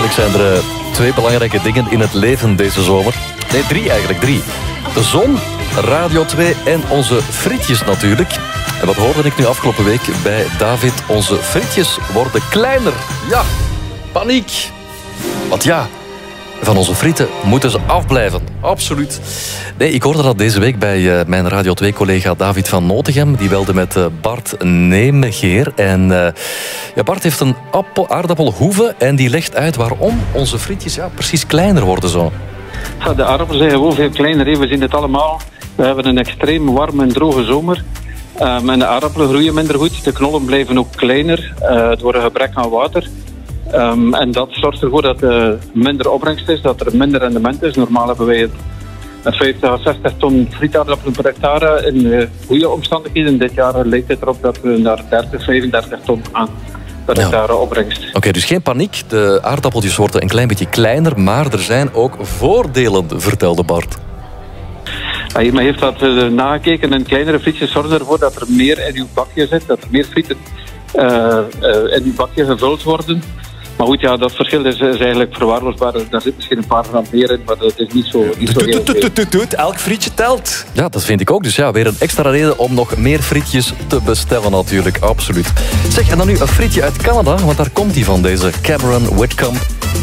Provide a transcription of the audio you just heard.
Natuurlijk zijn er twee belangrijke dingen in het leven deze zomer. Nee, drie eigenlijk, drie. De zon, Radio 2 en onze frietjes natuurlijk. En wat hoorde ik nu afgelopen week bij David? Onze frietjes worden kleiner. Ja, paniek. Want ja, van onze frieten moeten ze afblijven. Absoluut. Nee, ik hoorde dat deze week bij mijn Radio 2-collega David van Notegem. Die belde met Bart Nemegeer. En Bart heeft een aardappelhoeve en die legt uit waarom onze frietjes precies kleiner worden zo. Ja, de aardappelen zijn gewoon veel kleiner. We zien het allemaal. We hebben een extreem warme en droge zomer. En de aardappelen groeien minder goed. De knollen blijven ook kleiner door een gebrek aan water. En dat zorgt ervoor dat er minder opbrengst is, dat er minder rendement is. Normaal hebben wij het 50 à 60 ton frietaardappelen per hectare in goede omstandigheden. Dit jaar lijkt het erop dat we naar 30, 35 ton aan per hectare opbrengst. Oké, dus geen paniek. De aardappeltjes worden een klein beetje kleiner, maar er zijn ook voordelen, vertelde Bart. Men heeft dat nagekeken en kleinere frietjes zorgen ervoor dat er meer in uw bakje zit, dat er meer frieten in uw bakje gevuld worden. Maar goed, ja, dat verschil is eigenlijk verwaarloosbaar. Daar zit misschien een paar gram meer in, maar dat is niet zo heel veel. Elk frietje telt. Ja, dat vind ik ook. Dus ja, weer een extra reden om nog meer frietjes te bestellen natuurlijk. Absoluut. Zeg, en dan nu een frietje uit Canada, want daar komt die van, deze Cameron Whitcomb.